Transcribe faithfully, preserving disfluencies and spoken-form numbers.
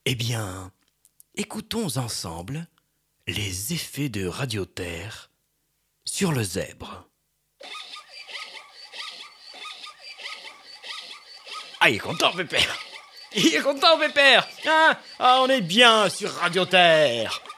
Eh bien, écoutons ensemble les effets de radioterre sur le zèbre. Ah, il est content, Pépère. Il est content, Pépère. Hein? Ah, on est bien sur Radioterre.